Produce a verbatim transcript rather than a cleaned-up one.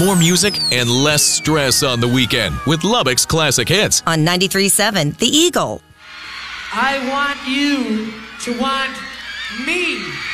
More music and less stress on the weekend with Lubbock's Classic Hits. On ninety-three point seven, The Eagle. I want you to want me.